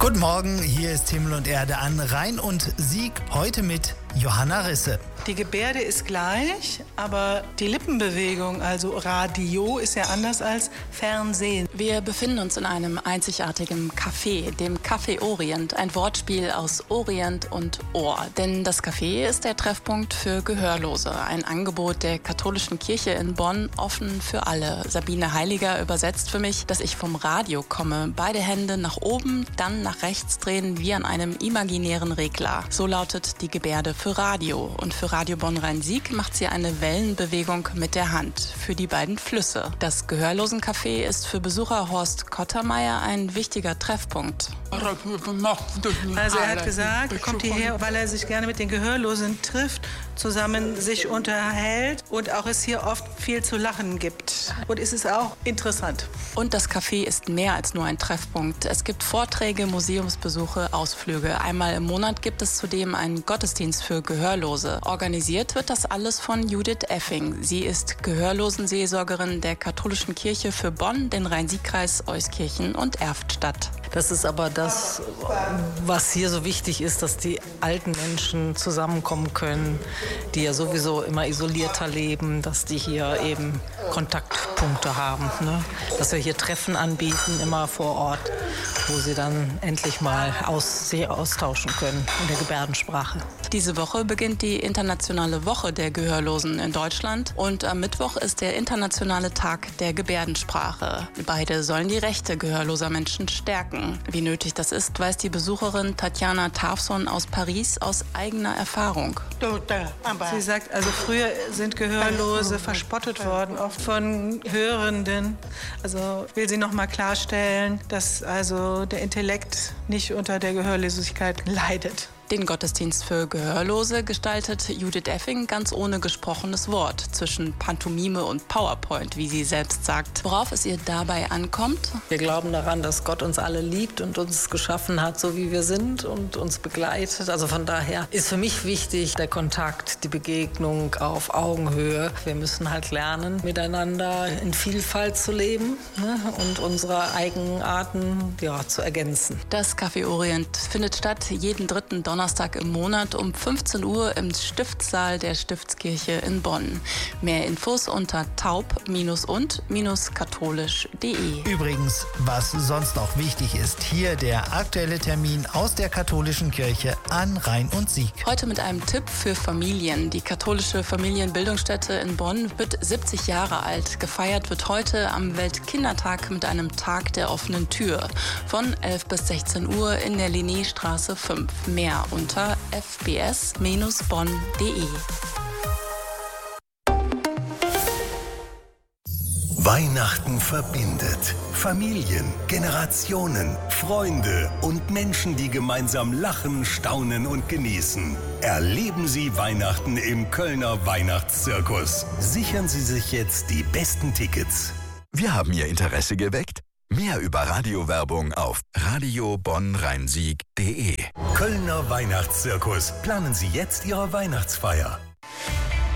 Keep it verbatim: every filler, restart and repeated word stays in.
Guten Morgen, hier ist Himmel und Erde an Rhein und Sieg, heute mit Johanna Risse. Die Gebärde ist gleich, aber die Lippenbewegung, also Radio, ist ja anders als Fernsehen. Wir befinden uns in einem einzigartigen Café, dem Café Orient, ein Wortspiel aus Orient und Ohr. Denn das Café ist der Treffpunkt für Gehörlose, ein Angebot der katholischen Kirche in Bonn, offen für alle. Sabine Heiliger übersetzt für mich, dass ich vom Radio komme. Beide Hände nach oben, dann nach rechts drehen, wie an einem imaginären Regler. So lautet die Gebärde für Radio. Und für Radio Bonn-Rhein-Sieg macht sie eine Wellenbewegung mit der Hand für die beiden Flüsse. Das Gehörlosencafé ist für Besucher Horst Kottermeier ein wichtiger Treffpunkt. Also er hat gesagt, er kommt hierher, weil er sich gerne mit den Gehörlosen trifft, zusammen sich unterhält und auch es hier oft viel zu lachen gibt. Und es ist auch interessant. Und das Café ist mehr als nur ein Treffpunkt. Es gibt Vorträge, Museumsbesuche, Ausflüge. Einmal im Monat gibt es zudem einen Gottesdienst für Gehörlose. Organisiert wird das alles von Judith Effing. Sie ist Gehörlosenseelsorgerin der Katholischen Kirche für Bonn, den Rhein-Sieg-Kreis, Euskirchen und Erftstadt. Das ist aber das, was hier so wichtig ist, dass die alten Menschen zusammenkommen können, die ja sowieso immer isolierter leben, dass die hier eben Kontaktpunkte haben, ne? Dass wir hier Treffen anbieten, immer vor Ort, wo sie dann endlich mal aus, sich austauschen können in der Gebärdensprache. Diese Woche beginnt die internationale Woche der Gehörlosen in Deutschland und am Mittwoch ist der internationale Tag der Gebärdensprache. Beide sollen die Rechte gehörloser Menschen stärken. Wie nötig das ist, weiß die Besucherin Tatjana Tafson aus Paris aus eigener Erfahrung. Sie sagt, also früher sind Gehörlose verspottet worden, oft von Hörenden. Also will sie noch mal klarstellen, dass also der Intellekt nicht unter der Gehörlosigkeit leidet. Den Gottesdienst für Gehörlose gestaltet Judith Effing ganz ohne gesprochenes Wort, zwischen Pantomime und PowerPoint, wie sie selbst sagt. Worauf es ihr dabei ankommt? Wir glauben daran, dass Gott uns alle liebt und uns geschaffen hat, so wie wir sind und uns begleitet. Also von daher ist für mich wichtig der Kontakt, die Begegnung auf Augenhöhe. Wir müssen halt lernen, miteinander in Vielfalt zu leben, ne, und unsere Eigenarten ja, zu ergänzen. Das Café Orient findet statt jeden dritten Donnerstag Donnerstag im Monat um fünfzehn Uhr im Stiftssaal der Stiftskirche in Bonn. Mehr Infos unter taub und katholisch punkt de. Übrigens, was sonst noch wichtig ist, hier der aktuelle Termin aus der katholischen Kirche an Rhein und Sieg. Heute mit einem Tipp für Familien. Die katholische Familienbildungsstätte in Bonn wird siebzig Jahre alt. Gefeiert wird heute am Weltkindertag mit einem Tag der offenen Tür von elf bis sechzehn Uhr in der Linnéstraße fünf. Mehr unter f b s Bindestrich bonn punkt de. Weihnachten verbindet. Familien, Generationen, Freunde und Menschen, die gemeinsam lachen, staunen und genießen. Erleben Sie Weihnachten im Kölner Weihnachtszirkus. Sichern Sie sich jetzt die besten Tickets. Wir haben Ihr Interesse geweckt. Mehr über Radiowerbung auf radio bonn rhein sieg punkt de. Kölner Weihnachtszirkus. Planen Sie jetzt Ihre Weihnachtsfeier.